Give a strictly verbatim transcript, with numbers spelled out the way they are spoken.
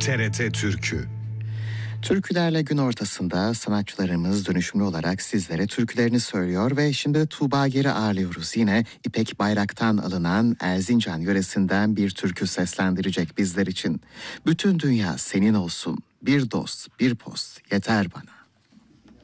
T R T Türkü. Türkülerle gün ortasında sanatçılarımız dönüşümlü olarak sizlere türkülerini söylüyor ve şimdi Tuğba Ger'i ağırlıyoruz. Yine İpek Bayrak'tan alınan Erzincan yöresinden bir türkü seslendirecek bizler için. Bütün dünya senin olsun, bir dost, bir post yeter bana.